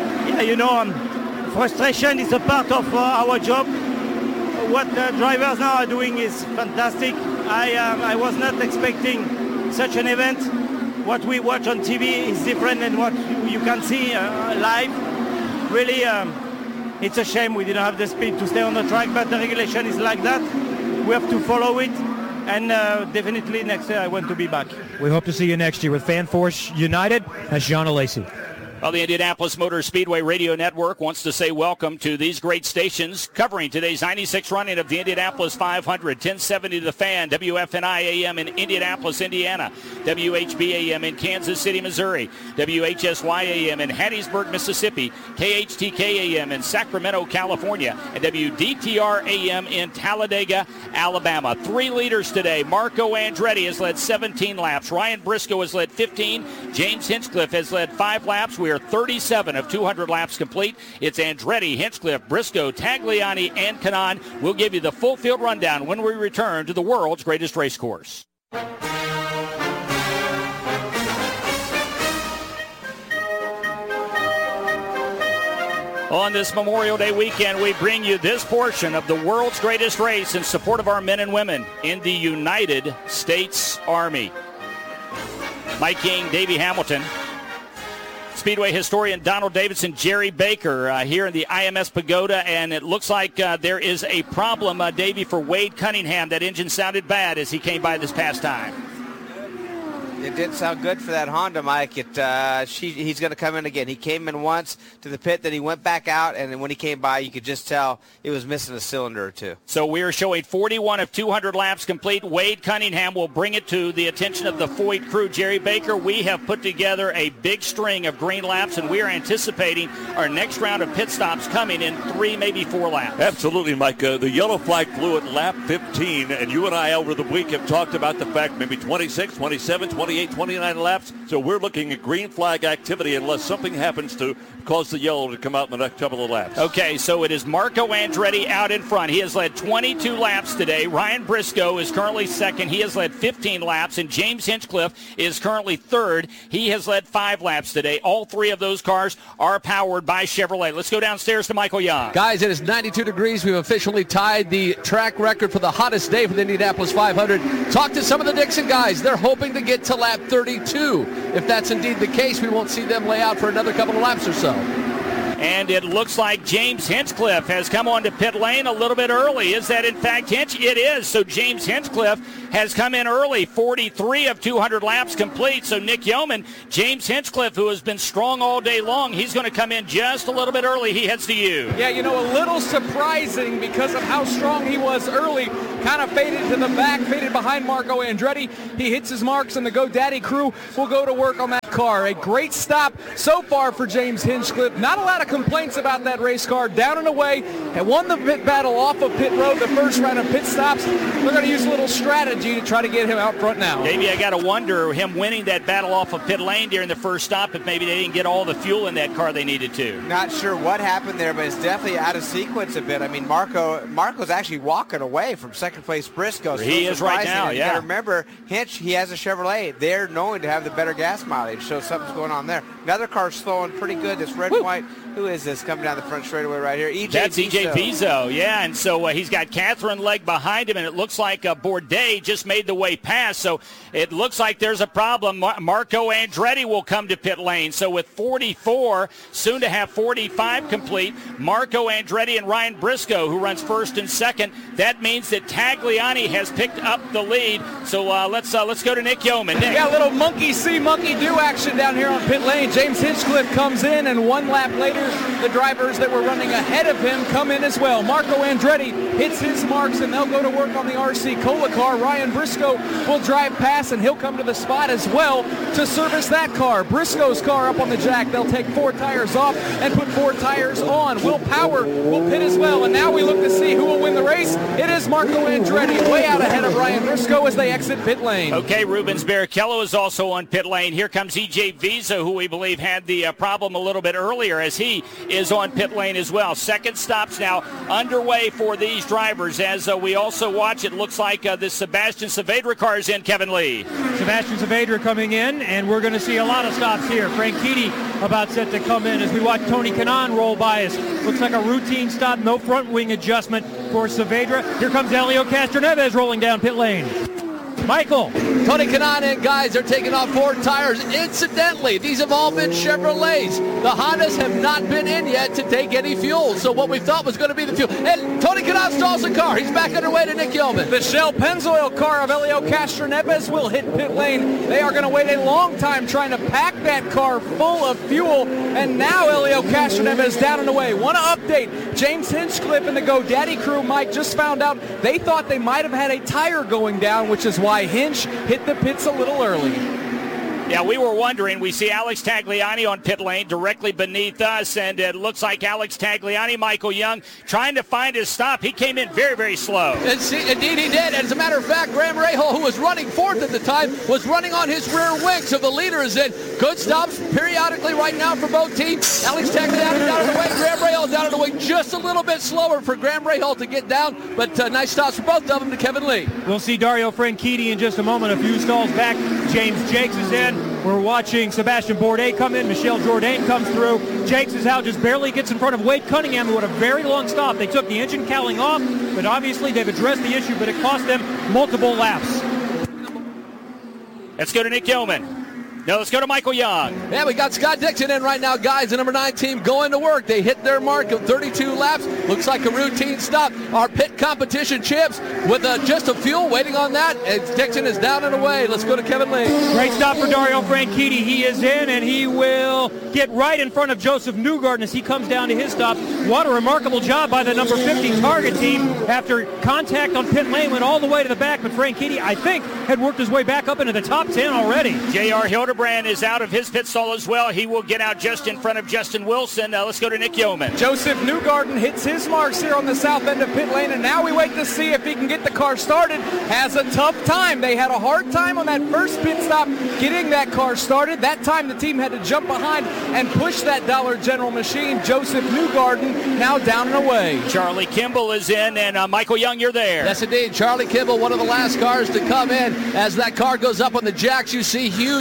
Yeah, frustration is a part of our job. What the drivers now are doing is fantastic. I was not expecting such an event. What we watch on TV is different than what you can see live. Really, it's a shame we didn't have the speed to stay on the track, but the regulation is like that. We have to follow it, and definitely next year I want to be back. We hope to see you next year with Fan Force United. That's Jean Alesi. Well, the Indianapolis Motor Speedway Radio Network wants to say welcome to these great stations covering today's 96th running of the Indianapolis 500. 1070 The Fan, WFNI AM in Indianapolis, Indiana, WHB AM in Kansas City, Missouri, WHSY AM in Hattiesburg, Mississippi, KHTK AM in Sacramento, California, and WDTR AM in Talladega, Alabama. 3 leaders today. Marco Andretti has led 17 laps. Ryan Briscoe has led 15. James Hinchcliffe has led 5 laps. We are 37 of 200 laps complete. It's Andretti, Hinchcliffe, Briscoe, Tagliani, and Kanaan. We'll give you the full field rundown when we return to the world's greatest race course. On this Memorial Day weekend, we bring you this portion of the world's greatest race in support of our men and women in the United States Army. Mike King, Davey Hamilton, Speedway historian Donald Davidson, Jerry Baker here in the IMS Pagoda, and it looks like there is a problem, Davey, for Wade Cunningham. That engine sounded bad as he came by this past time. It didn't sound good for that Honda, Mike. He's going to come in again. He came in once to the pit, then he went back out, and then when he came by, you could just tell it was missing a cylinder or two. So we are showing 41 of 200 laps complete. Wade Cunningham will bring it to the attention of the Foyt crew. Jerry Baker, we have put together a big string of green laps, and we are anticipating our next round of pit stops coming in 3, maybe 4 laps. Absolutely, Mike. The yellow flag flew at lap 15, and you and I over the week have talked about the fact maybe 26, 27, 28, 29 laps. So we're looking at green flag activity unless something happens to cause the yellow to come out in the next couple of laps. Okay, so it is Marco Andretti out in front. He has led 22 laps today. Ryan Briscoe is currently second. He has led 15 laps. And James Hinchcliffe is currently third. He has led 5 laps today. All 3 of those cars are powered by Chevrolet. Let's go downstairs to Michael Young. Guys, it is 92 degrees. We've officially tied the track record for the hottest day for the Indianapolis 500. Talk to some of the Dixon guys. They're hoping to get to lap 32. If that's indeed the case, we won't see them lay out for another couple of laps or so. And it looks like James Hinchcliffe has come onto pit lane a little bit early. Is that in fact Hinch? It is. So James Hinchcliffe has come in early, 43 of 200 laps complete. So Nick Yeoman, James Hinchcliffe, who has been strong all day long, he's going to come in just a little bit early. He heads to you. Yeah, a little surprising because of how strong he was early. Kind of faded to the back, faded behind Marco Andretti. He hits his marks, and the GoDaddy crew will go to work on that car. A great stop so far for James Hinchcliffe. Not a lot of complaints about that race car. Down and away, and won the pit battle off of pit road, the first round of pit stops. They're going to use a little strategy to try to get him out front now. Davey, I got to wonder, him winning that battle off of pit lane during the first stop, if maybe they didn't get all the fuel in that car they needed to. Not sure what happened there, but it's definitely out of sequence a bit. I mean, Marco's actually walking away from second place Briscoe. He is right now, You got to remember, Hinch, he has a Chevrolet. They're known to have the better gas mileage, so something's going on there. Another car slowing pretty good, this red and white. Who is this coming down the front straightaway right here? That's EJ Vizo, yeah, and so he's got Catherine Legg behind him, and it looks like Bourdais just made the way past, so it looks like there's a problem. Marco Andretti will come to pit lane, so with 44, soon to have 45 complete, Marco Andretti and Ryan Briscoe, who runs first and second, that means that Tagliani has picked up the lead, so let's go to Nick Yeoman. Nick. Yeah, a little monkey see, monkey do action down here on pit lane. James Hinchcliffe comes in, and one lap later, the drivers that were running ahead of him come in as well. Marco Andretti hits his marks, and they'll go to work on the RC Cola car. Ryan Briscoe will drive past, and he'll come to the spot as well to service that car. Briscoe's car up on the jack. They'll take 4 tires off and put 4 tires on. Will Power will pit as well, and now we look to see who will win the race. It is Marco Andretti way out ahead of Ryan Briscoe as they exit pit lane. Okay, Rubens Barrichello is also on pit lane. Here comes EJ Vizo, who we believe had the problem a little bit earlier, as he is on pit lane as well. Second stops now underway for these drivers as we also watch. It looks like the Sebastian Saavedra car is in, Kevin Lee. Sebastian Saavedra coming in, and we're going to see a lot of stops here. Franchitti about set to come in as we watch Tony Kanaan roll by us. Looks like a routine stop, no front wing adjustment for Saavedra. Here comes Helio Castroneves rolling down pit lane. Michael. Tony Kanaan and guys are taking off 4 tires. Incidentally, these have all been Chevrolets. The Hondas have not been in yet to take any fuel. So what we thought was going to be the fuel. And Tony Kanaan stalls the car. He's back underway to Nick Yeoman. The Shell Pennzoil car of Helio Castroneves will hit pit lane. They are going to wait a long time trying to pack that car full of fuel. And now Helio Castroneves down and away. Want to update James Hinchcliffe and the GoDaddy crew, Mike, just found out they thought they might have had a tire going down, which is why Hinch hit the pits a little early. Yeah, we were wondering. We see Alex Tagliani on pit lane directly beneath us, and it looks like Alex Tagliani, Michael Young, trying to find his stop. He came in very, very slow. Indeed he did. As a matter of fact, Graham Rahal, who was running fourth at the time, was running on his rear wing, so the leader is in. Good stops periodically right now for both teams. Alex Tagliani down on the wing, Graham Rahal down on the wing, just a little bit slower for Graham Rahal to get down, but nice stops for both of them to Kevin Lee. We'll see Dario Franchitti in just a moment. A few stalls back. James Jakes is in. We're watching Sebastian Bourdais come in. Michel Jourdain comes through. Jakes is out, just barely gets in front of Wade Cunningham, who had a very long stop. They took the engine cowling off, but obviously they've addressed the issue, but it cost them multiple laps. Let's go to Nick Yeoman. No, let's go to Michael Young. Yeah, we got Scott Dixon in right now, guys. The number 9 team going to work. They hit their mark of 32 laps. Looks like a routine stop. Our pit competition champs with just a fuel waiting on that. And Dixon is down and away. Let's go to Kevin Lee. Great stop for Dario Franchitti. He is in, and he will get right in front of Joseph Newgarden as he comes down to his stop. What a remarkable job by the number 50 Target team. After contact on pit lane, went all the way to the back, but Franchitti, I think, had worked his way back up into the top 10 already. J.R. Hildebrand is out of his pit stall as well. He will get out just in front of Justin Wilson. Let's go to Nick Yeoman. Joseph Newgarden hits his marks here on the south end of pit lane, and now we wait to see if he can get the car started. Has a tough time. They had a hard time on that first pit stop getting that car started. That time the team had to jump behind and push that Dollar General machine. Joseph Newgarden now down and away. Charlie Kimball is in, and Michael Young, you're there. Yes, indeed. Charlie Kimball, one of the last cars to come in. As that car goes up on the jacks, you see huge brakes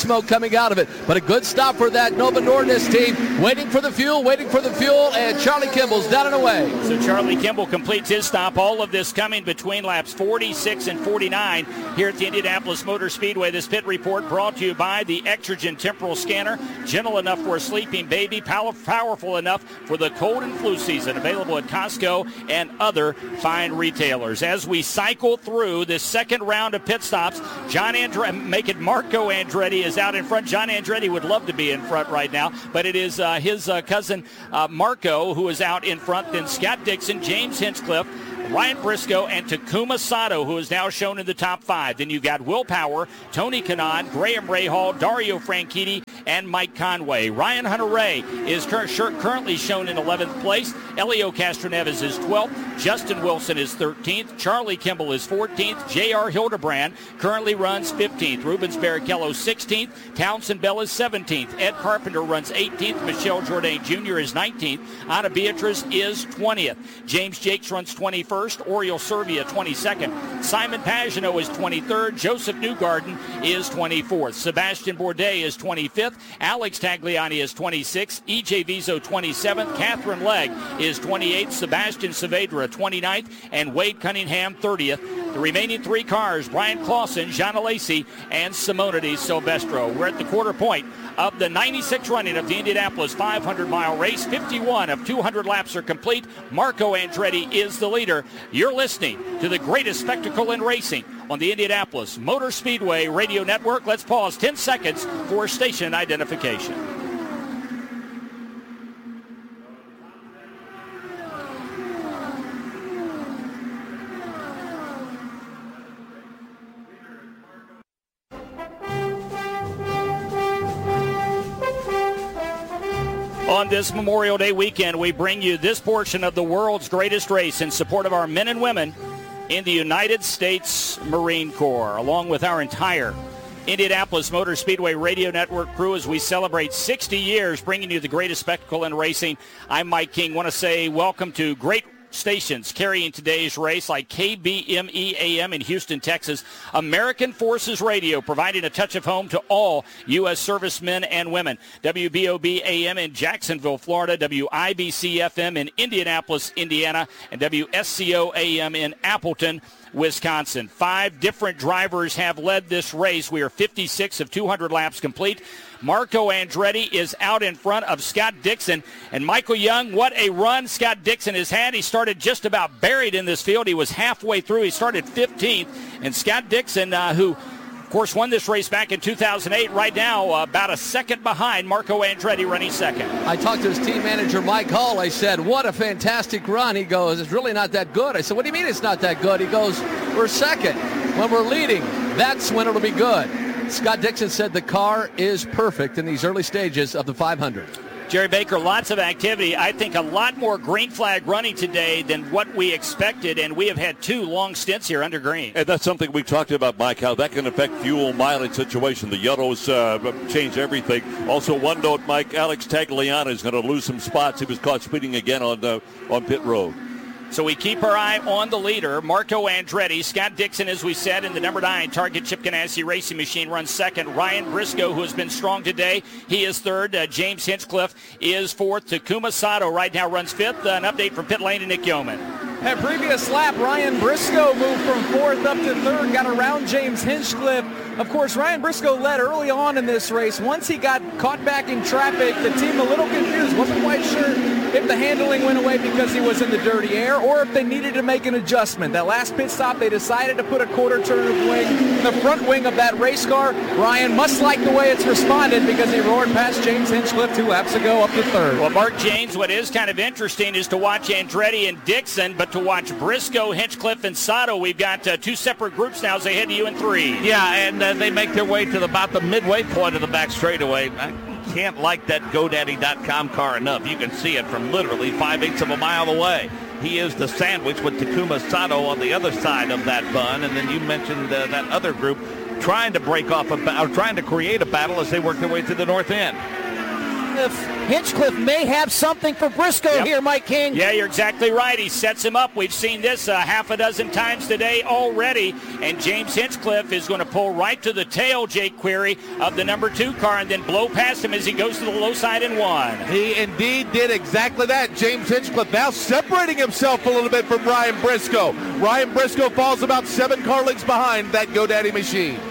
smoke coming out of it. But a good stop for that Nova Nordis team. Waiting for the fuel, and Charlie Kimball's down and away. So Charlie Kimball completes his stop. All of this coming between laps 46 and 49 here at the Indianapolis Motor Speedway. This pit report brought to you by the Exergen Temporal Scanner. Gentle enough for a sleeping baby, powerful enough for the cold and flu season. Available at Costco and other fine retailers. As we cycle through this second round of pit stops, Marco Andretti is out in front. John Andretti would love to be in front right now, but it is his cousin Marco who is out in front. Then Scott Dixon, James Hinchcliffe, Ryan Briscoe, and Takuma Sato, who is now shown in the top 5. Then you've got Will Power, Tony Kanaan, Graham Rahal, Dario Franchitti, and Mike Conway. Ryan Hunter-Reay is currently shown in 11th place. Elio Castroneves is 12th. Justin Wilson is 13th. Charlie Kimball is 14th. J.R. Hildebrand currently runs 15th. Rubens Barrichello 16th. Townsend Bell is 17th. Ed Carpenter runs 18th. Michel Jourdain Jr. is 19th. Ana Beatriz is 20th. James Jakes runs 21st. Oriol Servia 22nd. Simon Pagenaud is 23rd. Joseph Newgarden is 24th. Sebastian Bourdais is 25th. Alex Tagliani is 26th. E.J. Vizo 27th. Catherine Legg is 28th. Sebastian Saavedra 29th. And Wade Cunningham 30th. The remaining 3 cars, Brian Clausen, Jean Alesi, and Simonide Silvestro. We're at the quarter point of the 96th running of the Indianapolis 500-mile race. 51 of 200 laps are complete. Marco Andretti is the leader. You're listening to the greatest spectacle in racing on the Indianapolis Motor Speedway Radio Network. Let's pause 10 seconds for station identification. On this Memorial Day weekend, we bring you this portion of the world's greatest race in support of our men and women in the United States Marine Corps, along with our entire Indianapolis Motor Speedway Radio Network crew as we celebrate 60 years bringing you the greatest spectacle in racing. I'm Mike King. Want to say welcome to great stations carrying today's race like KBME AM in Houston, Texas, American Forces Radio providing a touch of home to all U.S. servicemen and women, WBOB AM in Jacksonville, Florida, WIBC FM in Indianapolis, Indiana, and WSCO AM in Appleton, Wisconsin. 5 different drivers have led this race. We are 56 of 200 laps complete. Marco Andretti is out in front of Scott Dixon. And Michael Young, what a run Scott Dixon has had. He started just about buried in this field. He was halfway through. He started 15th. And Scott Dixon, who, of course, won this race back in 2008, right now about a second behind Marco Andretti running second. I talked to his team manager, Mike Hull. I said, what a fantastic run. He goes, it's really not that good. I said, what do you mean it's not that good? He goes, we're second. When we're leading, that's when it'll be good. Scott Dixon said the car is perfect in these early stages of the 500. Jerry Baker, lots of activity. I think a lot more green flag running today than what we expected, and we have had 2 long stints here under green. And that's something we talked about, Mike, how that can affect fuel mileage situation. The yellows change everything. Also, one note, Mike, Alex Tagliani is going to lose some spots. He was caught speeding again on pit road. So we keep our eye on the leader, Marco Andretti. Scott Dixon, as we said, in the number 9 Target Chip Ganassi Racing Machine runs second. Ryan Briscoe, who has been strong today, he is third. James Hinchcliffe is fourth. Takuma Sato right now runs fifth. An update from pit lane to Nick Yeoman. At previous lap, Ryan Briscoe moved from 4th up to 3rd, got around James Hinchcliffe. Of course, Ryan Briscoe led early on in this race. Once he got caught back in traffic, the team a little confused. Wasn't quite sure if the handling went away because he was in the dirty air or if they needed to make an adjustment. That last pit stop, they decided to put a quarter turn of wing in the front wing of that race car. Ryan must like the way it's responded because he roared past James Hinchcliffe 2 laps ago up to 3rd. Well, Mark James, what is kind of interesting is to watch Andretti and Dixon, but to watch Briscoe, Hinchcliffe, and Sato. We've got 2 separate groups now as they head to you in 3. Yeah, and they make their way to about the midway point of the back straightaway. I can't like that GoDaddy.com car enough. You can see it from literally 5/8 of a mile away. He is the sandwich with Takuma Sato on the other side of that bun. And then you mentioned that other group trying to break off, or trying to create a battle as they work their way to the north end. Hinchcliffe may have something for Briscoe here, Mike King. Yeah, you're exactly right. He sets him up. We've seen this half a dozen times today already. And James Hinchcliffe is going to pull right to the tail, Jake Query, of the number 2 car and then blow past him as he goes to the low side in 1. He indeed did exactly that. James Hinchcliffe now separating himself a little bit from Ryan Briscoe. Ryan Briscoe falls about 7 car lengths behind that GoDaddy machine.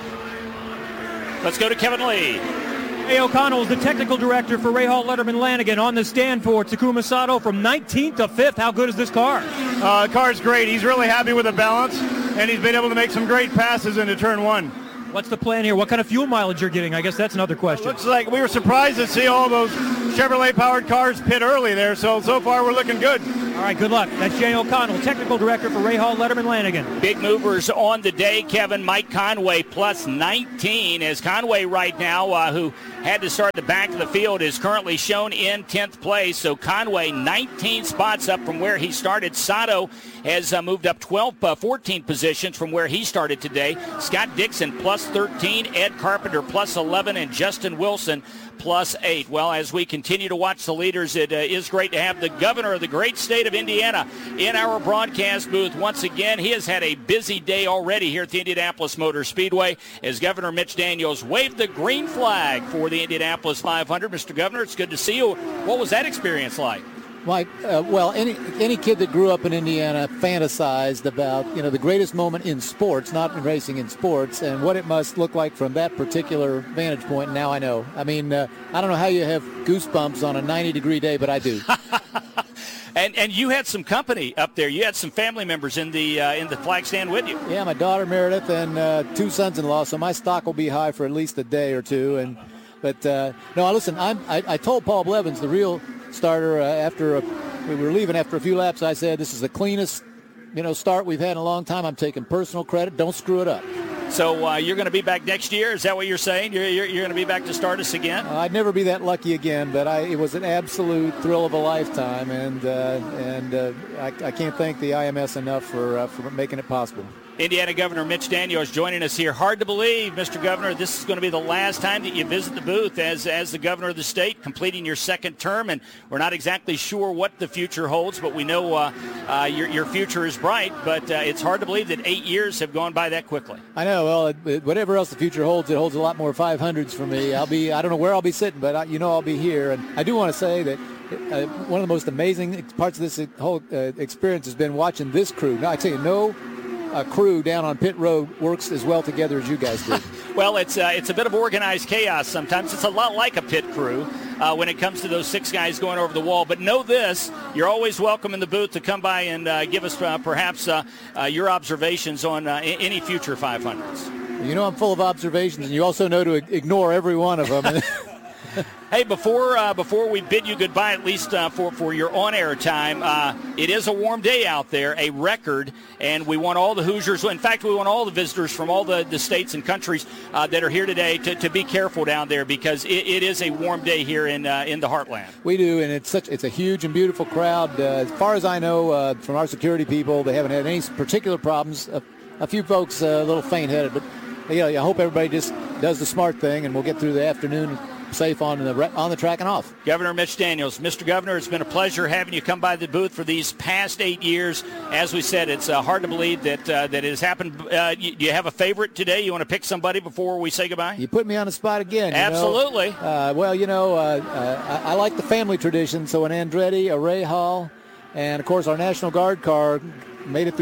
Let's go to Kevin Lee. Ray O'Connell is the technical director for Rahal, Letterman, Lanigan on the stand for Takuma Sato from 19th to 5th. How good is this car? The car's great. He's really happy with the balance, and he's been able to make some great passes into turn 1. What's the plan here? What kind of fuel mileage you're getting? I guess that's another question. Looks like we were surprised to see all those Chevrolet-powered cars pit early there, so far we're looking good. All right, good luck. That's Jay O'Connell, technical director for Rahal, Letterman, Lanigan. Big movers on the day, Kevin. Mike Conway plus 19, as Conway right now, who had to start the back of the field, is currently shown in 10th place. So Conway 19 spots up from where he started. Sato has moved up 14 positions from where he started today. Scott Dixon plus 13, Ed Carpenter plus 11, and Justin Wilson plus 8. Well, as we continue to watch the leaders, it is great to have the governor of the great state of Indiana in our broadcast booth once again. He has had a busy day already here at the Indianapolis Motor Speedway as Governor Mitch Daniels waved the green flag for the Indianapolis 500. Mr. Governor, it's good to see you. What was that experience like? Mike, well, any kid that grew up in Indiana fantasized about, the greatest moment in sports, not in racing, in sports, and what it must look like from that particular vantage point. Now I know. I mean, I don't know how you have goosebumps on a 90-degree day, but I do. And you had some company up there. You had some family members in the flag stand with you. Yeah, my daughter Meredith and 2 sons-in-law, so my stock will be high for at least a day or two. But no, listen, I told Paul Blevins, the real starter, after we were leaving after a few laps, I said, this is the cleanest, start we've had in a long time. I'm taking personal credit. Don't screw it up. So you're going to be back next year? Is that what you're saying? You're going to be back to start us again? I'd never be that lucky again, but it was an absolute thrill of a lifetime, and I can't thank the IMS enough for making it possible. Indiana Governor Mitch Daniels joining us here. Hard to believe, Mr. Governor, this is going to be the last time that you visit the booth as the governor of the state, completing your second term, and we're not exactly sure what the future holds, but we know your future is bright, but it's hard to believe that 8 years have gone by that quickly. I know. Well, whatever else the future holds, it holds a lot more 500s for me. I don't know where I'll be sitting, but I'll be here, and I do want to say that one of the most amazing parts of this whole experience has been watching this crew. Now, I tell you, no crew down on pit road works as well together as you guys do. Well, it's a bit of organized chaos sometimes. It's a lot like a pit crew when it comes to those 6 guys going over the wall. But know this, you're always welcome in the booth to come by and give us perhaps your observations on any future 500s. I'm full of observations, and you also know to ignore every one of them. Hey, before we bid you goodbye, at least for your on-air time, it is a warm day out there, a record, and we want all the Hoosiers, in fact, we want all the visitors from all the states and countries that are here today to be careful down there because it is a warm day here in the Heartland. We do, and it's a huge and beautiful crowd. As far as I know, from our security people, they haven't had any particular problems. A few folks a little faint-headed, but I hope everybody just does the smart thing, and we'll get through the afternoon safe on the track and off. Governor Mitch Daniels. Mr. Governor, it's been a pleasure having you come by the booth for these past 8 years. As we said, it's hard to believe that it has happened. Do you have a favorite today? You want to pick somebody before we say goodbye? You put me on the spot again. Absolutely. I like the family tradition, so an Andretti, a Rahal, and, of course, our National Guard car made it through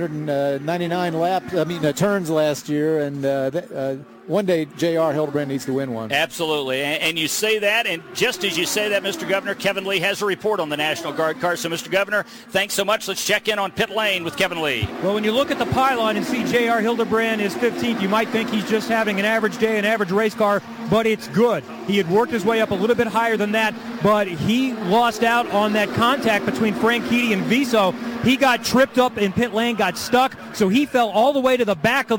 799 turns last year, and one day J.R. Hildebrand needs to win one. Absolutely, and you say that, and just as you say that, Mr. Governor, Kevin Lee has a report on the National Guard car. So, Mr. Governor, thanks so much. Let's check in on pit lane with Kevin Lee. Well, when you look at the pylon and see J.R. Hildebrand is 15th, you might think he's just having an average day, an average race car, but it's good. He had worked his way up a little bit higher than that, but he lost out on that contact between Franchitti and Viso. He got tripped up in pit lane, got stuck, so he fell all the way to the back of the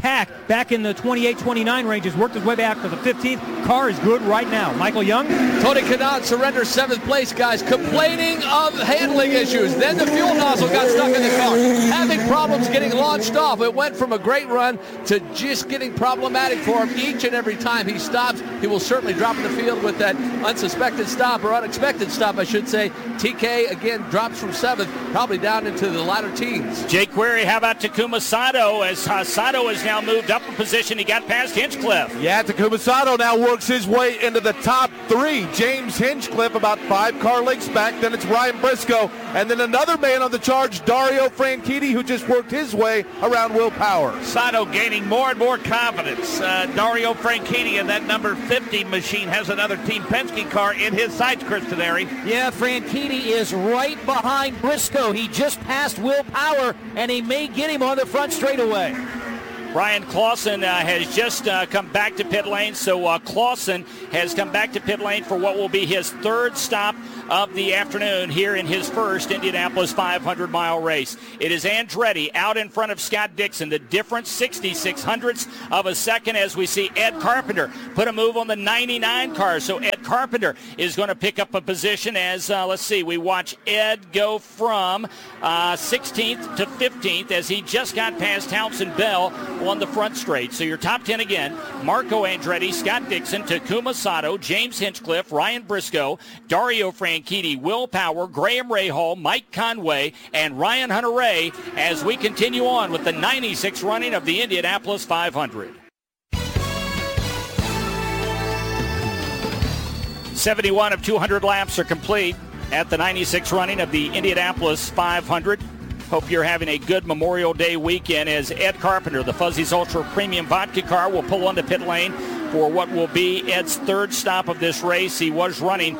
pack back in the 28-29 range, has worked his way back to the 15th. Car is good right now. Michael Young? Tony Kanaan surrenders 7th place, guys, complaining of handling issues. Then the fuel nozzle got stuck in the car, having problems getting launched off. It went from a great run to just getting problematic for him each and every time he stops. He will certainly drop in the field with that unsuspected stop, or unexpected stop, I should say. TK, again, drops from 7th, probably down into the latter teens. Jake Query, how about Takuma Sato? As Sato has now moved up a position, he got past Hinchcliffe. Yeah, Takuma Sato now works his way into the top 3. James Hinchcliffe about 5 car lengths back. Then it's Ryan Briscoe. And then another man on the charge, Dario Franchitti, who just worked his way around Will Power. Sato gaining more and more confidence. Dario Franchitti in that number 50 machine has another Team Penske car in his sights, Chris Teneri. Yeah, Franchitti is right behind Briscoe. He just passed Will Power, and he may get him on the front straightaway. Ryan Clausen has just come back to pit lane, so Clausen has come back to pit lane for what will be his 3rd stop of the afternoon here in his first Indianapolis 500-mile race. It is Andretti out in front of Scott Dixon, the difference 66/100ths of a second, as we see Ed Carpenter put a move on the 99 car. So Ed Carpenter is going to pick up a position as, let's see, we watch Ed go from 16th to 15th as he just got past Townsend Bell on the front straight. So your top 10 again: Marco Andretti, Scott Dixon, Takuma Sato, James Hinchcliffe, Ryan Briscoe, Dario Franchitti, Will Power, Graham Rahal, Mike Conway, and Ryan Hunter-Reay as we continue on with the 96th running of the Indianapolis 500. 71 of 200 laps are complete at the 96th running of the Indianapolis 500. Hope you're having a good Memorial Day weekend as Ed Carpenter, the Fuzzy's Ultra Premium Vodka car, will pull onto pit lane for what will be Ed's 3rd stop of this race. He was running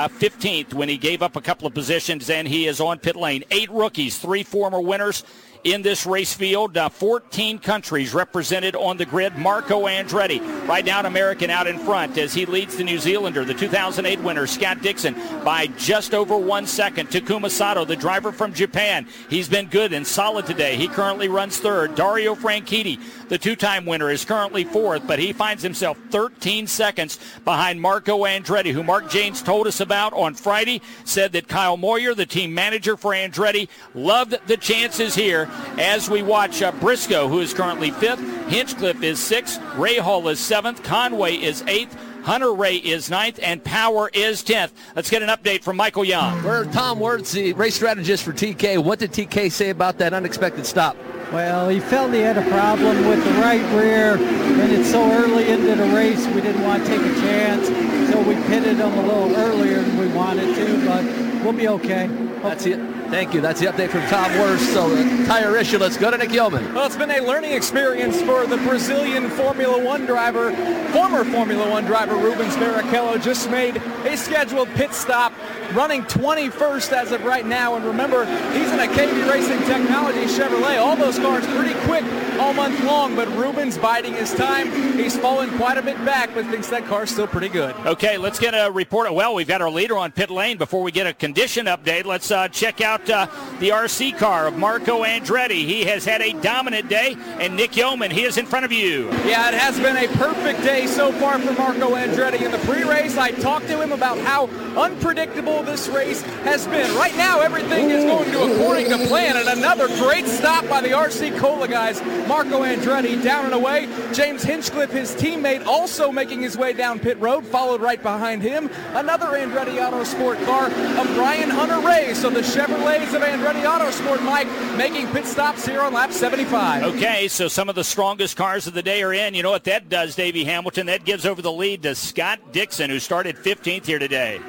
15th when he gave up a couple of positions, and he is on pit lane. 8 rookies, 3 former winners in this race field. 14 countries represented on the grid. Marco Andretti, right now an American, out in front as he leads the New Zealander, the 2008 winner, Scott Dixon, by just over 1 second. Takuma Sato, the driver from Japan, he's been good and solid today. He currently runs 3rd. Dario Franchitti, the 2-time winner, is currently 4th, but he finds himself 13 seconds behind Marco Andretti, who Mark Janes told us about on Friday, said that Kyle Moyer, the team manager for Andretti, loved the chances here as we watch Briscoe, who is currently 5th, Hinchcliffe is 6th, Rahal is 7th, Conway is 8th, Hunter-Reay is 9th, and Power is 10th. Let's get an update from Michael Young. We're Tom Wertz, the race strategist for TK. What did TK say about that unexpected stop? Well, he felt he had a problem with the right rear, and it's so early into the race we didn't want to take a chance, so we pitted him a little earlier than we wanted to, but we'll be okay. That's it. Thank you. That's the update from Tom Wertz. So tire issue. Let's go to Nick Yeoman. Well, it's been a learning experience for the Brazilian Formula One driver. Former Formula One driver Rubens Barrichello just made a scheduled pit stop, running 21st as of right now. And remember, he's in a KV Racing Technology Chevrolet. All those cars pretty quick all month long, but Rubens biding his time. He's fallen quite a bit back, but thinks that car's still pretty good. Okay, let's get a report. Well, we've got our leader on pit lane. Before we get a condition update, let's check out the RC car of Marco Andretti. He has had a dominant day, and Nick Yeoman, he is in front of you. Yeah, it has been a perfect day so far for Marco Andretti. In the pre-race, I talked to him about how unpredictable this race has been. Right now, everything is going to according to plan, and another great stop by the RC Cola guys. Marco Andretti down and away. James Hinchcliffe, his teammate, also making his way down pit road, followed right behind him. Another Andretti Autosport car of Brian Hunter-Reay. So the Chevrolets of Andretti Autosport, Mike, making pit stops here on lap 75. Okay, so some of the strongest cars of the day are in. You know what that does, Davey Hamilton? That gives over the lead to Scott Dixon, who started 15th here today.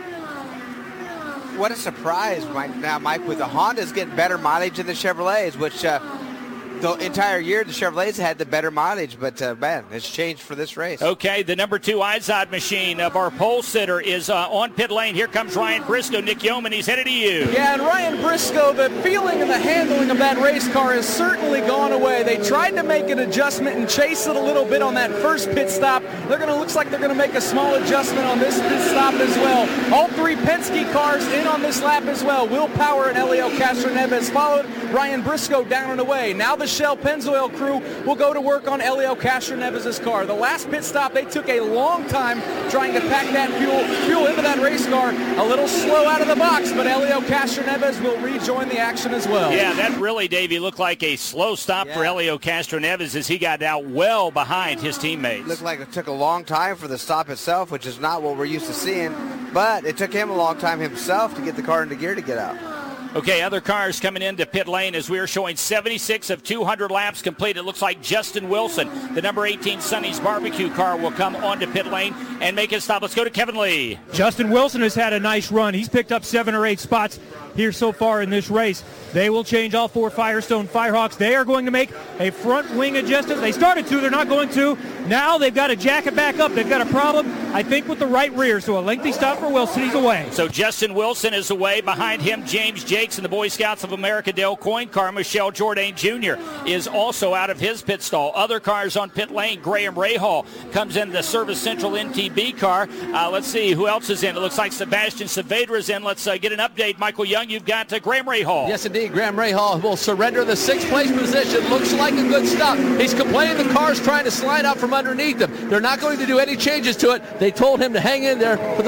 What a surprise right now, Mike, with the Hondas getting better mileage than the Chevrolets, which the entire year the Chevrolets had the better mileage, but man, it's changed for this race. Okay, the number 2 Izod machine of our pole sitter is on pit lane. Here comes Ryan Briscoe. Nick Yeoman, he's headed to you. Yeah, and Ryan Briscoe, the feeling and the handling of that race car has certainly gone away. They tried to make an adjustment and chase it a little bit on that first pit stop. Looks like they're going to make a small adjustment on this pit stop as well. All 3 Penske cars in on this lap as well. Will Power and Helio Castroneves followed. Ryan Briscoe down and away. Now the Michelle Pennzoil crew will go to work on Helio Castroneves' car. The last pit stop, they took a long time trying to pack that fuel into that race car. A little slow out of the box, but Helio Castroneves will rejoin the action as well. Yeah, that really, Davey, looked like a slow stop for Helio Castroneves as he got out well behind his teammates. Looked like it took a long time for the stop itself, which is not what we're used to seeing, but it took him a long time himself to get the car into gear to get out. Okay, other cars coming into pit lane as we are showing 76 of 200 laps complete. It looks like Justin Wilson, the number 18 Sonny's Barbecue car, will come onto pit lane and make a stop. Let's go to Kevin Lee. Justin Wilson has had a nice run. He's picked up 7 or 8 spots here so far in this race. They will change all 4 Firestone Firehawks. They are going to make a front wing adjustment. They started to. They're not going to. Now they've got to jack it back up. They've got a problem, I think, with the right rear. So a lengthy stop for Wilson. He's away. So Justin Wilson is away. Behind him, James Jakes and the Boy Scouts of America Dale Coyne car. Michelle Jourdain Jr. is also out of his pit stall. Other cars on pit lane. Graham Rahal comes in the Service Central NTB car. Let's see who else is in. It looks like Sebastian Saavedra is in. Let's get an update. Michael Young, you've got Graham Rahal. Yes, indeed. Graham Rahal will surrender the 6th place position. Looks like a good stop. He's complaining the car's trying to slide out from underneath him. They're not going to do any changes to it. They told him to hang in there for the